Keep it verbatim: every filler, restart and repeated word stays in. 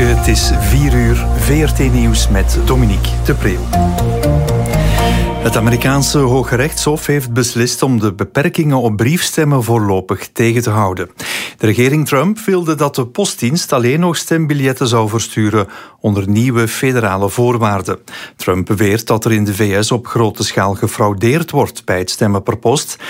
Goedemorgen, het is vier uur, V R T Nieuws met Dominique de Preeuw. Het Amerikaanse Hooggerechtshof heeft beslist om de beperkingen op briefstemmen voorlopig tegen te houden. De regering Trump wilde dat de postdienst alleen nog stembiljetten zou versturen onder nieuwe federale voorwaarden. Trump beweert dat er in de V S op grote schaal gefraudeerd wordt bij het stemmen per post